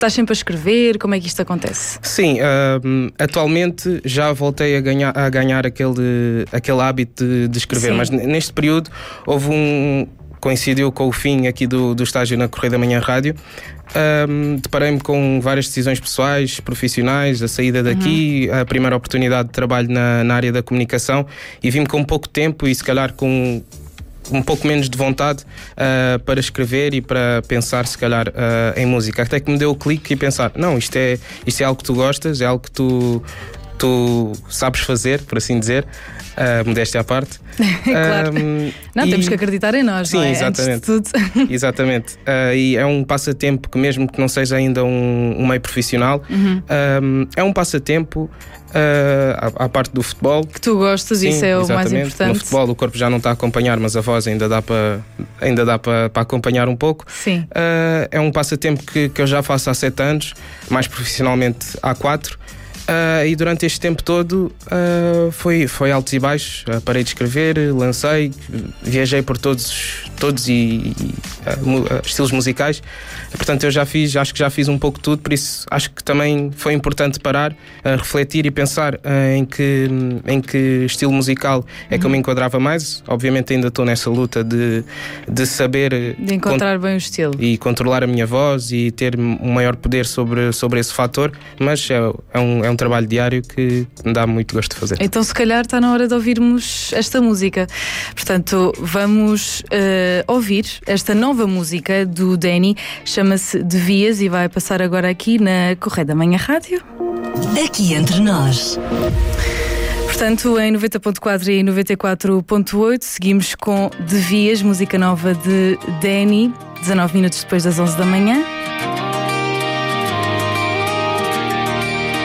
Estás sempre a escrever? Como é que isto acontece? Sim, atualmente já voltei a ganhar aquele hábito de escrever. Sim. Mas neste período coincidiu com o fim aqui do estágio na Correio da Manhã Rádio. Deparei-me com várias decisões pessoais, profissionais, a saída daqui, a primeira oportunidade de trabalho na área da comunicação, e vi-me com pouco tempo e se calhar com um pouco menos de vontade para escrever e para pensar se calhar em música, até que me deu o clique e pensar, não, isto é algo que tu gostas, é algo que tu sabes fazer, por assim dizer, modéstia à parte. Claro. Não, temos que acreditar em nós. Sim, não é? Exatamente. Antes de tudo. Exatamente. E é um passatempo que, mesmo que não seja ainda um meio profissional, é um passatempo à parte do futebol. Que tu gostas. Sim, isso é o mais importante. No futebol o corpo já não está a acompanhar, mas a voz ainda dá para acompanhar um pouco. Sim. É um passatempo que eu já faço há 7 anos, mais profissionalmente há 4. E durante este tempo todo foi altos e baixos. Parei de escrever, lancei, viajei por todos estilos musicais. Portanto, acho que já fiz um pouco de tudo, por isso acho que também foi importante parar, refletir e pensar em que estilo musical é que eu me enquadrava mais. Obviamente ainda estou nessa luta de saber... De encontrar bem o estilo. E controlar a minha voz e ter um maior poder sobre esse fator, mas é um trabalho diário que me dá muito gosto de fazer. Então se calhar está na hora de ouvirmos esta música. Portanto, vamos ouvir esta nova música do Danny, chama-se Devias e vai passar agora aqui na Correio da Manhã Rádio. Aqui entre nós. Portanto, em 90.4 e 94.8 seguimos com Devias, música nova de Danny, 19 minutos depois das 11 da manhã.